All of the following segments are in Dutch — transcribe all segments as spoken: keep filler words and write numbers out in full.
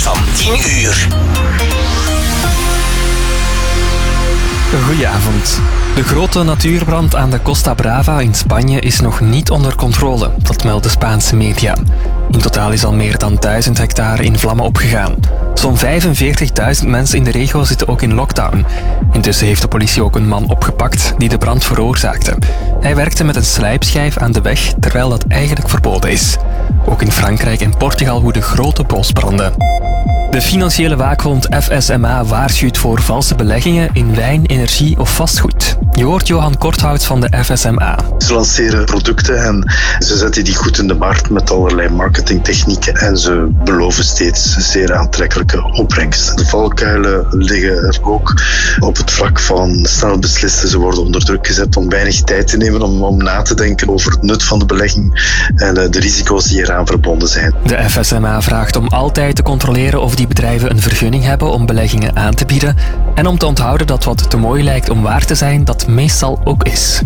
van tien uur. Goedenavond. De grote natuurbrand aan de Costa Brava in Spanje is nog niet onder controle, dat melden Spaanse media. In totaal is al meer dan duizend hectare in vlammen opgegaan. Zo'n vijfenveertigduizend mensen in de regio zitten ook in lockdown. Intussen heeft de politie ook een man opgepakt die de brand veroorzaakte. Hij werkte met een slijpschijf aan de weg, terwijl dat eigenlijk verboden is. Ook in Frankrijk en Portugal woeden grote bosbranden. De financiële waakhond F S M A waarschuwt voor valse beleggingen in wijn, energie of vastgoed. Je hoort Johan Korthout van de F S M A. Ze lanceren producten en ze zetten die goed in de markt met allerlei marketingtechnieken en ze beloven steeds zeer aantrekkelijke opbrengsten. De valkuilen liggen er ook op het vlak van snel beslissen. Ze worden onder druk gezet om weinig tijd te nemen om, om na te denken over het nut van de belegging en de risico's die eraan verbonden zijn. De F S M A vraagt om altijd te controleren of die bedrijven een vergunning hebben om beleggingen aan te bieden en om te onthouden dat wat te mooi lijkt om waar te zijn, dat meestal ook is.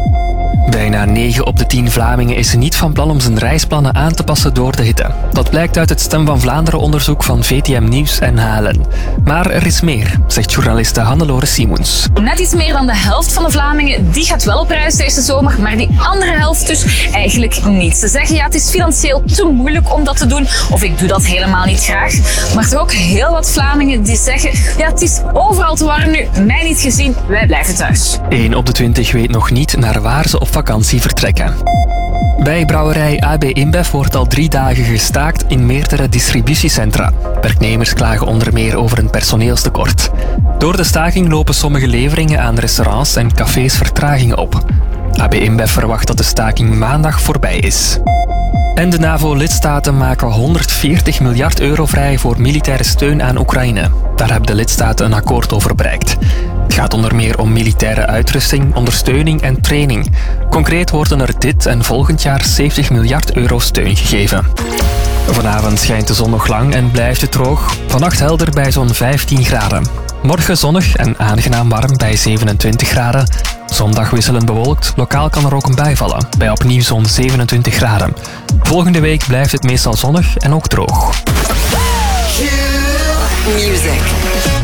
Bijna negen op de tien Vlamingen is niet van plan om zijn reisplannen aan te passen door de hitte. Dat blijkt uit het Stem van Vlaanderen onderzoek van V T M Nieuws en H L N. Maar er is meer, zegt journaliste Hannelore Simons. Net iets meer dan de helft van de Vlamingen die gaat wel op reis deze zomer, maar die andere helft dus eigenlijk niet. Ze zeggen ja, het is financieel te moeilijk om dat te doen, of ik doe dat helemaal niet graag. Maar toch ook heel wat Vlamingen die zeggen ja, het is overal te warm nu, mij niet gezien, wij blijven thuis. één op de twintig weet nog niet naar waar ze op vakantie vertrekken. Bij brouwerij A B InBev wordt al drie dagen gestaakt in meerdere distributiecentra. Werknemers klagen onder meer over een personeelstekort. Door de staking lopen sommige leveringen aan restaurants en cafés vertragingen op. A B InBev verwacht dat de staking maandag voorbij is. En de NAVO-lidstaten maken honderdveertig miljard euro vrij voor militaire steun aan Oekraïne. Daar hebben de lidstaten een akkoord over bereikt. Het gaat onder meer om militaire uitrusting, ondersteuning en training. Concreet worden er dit en volgend jaar zeventig miljard euro steun gegeven. Vanavond schijnt de zon nog lang en blijft het droog. Vannacht helder bij zo'n vijftien graden. Morgen zonnig en aangenaam warm bij zevenentwintig graden. Zondag wisselend bewolkt, lokaal kan er ook een bui vallen, bij opnieuw zo'n zevenentwintig graden. Volgende week blijft het meestal zonnig en ook droog. Music.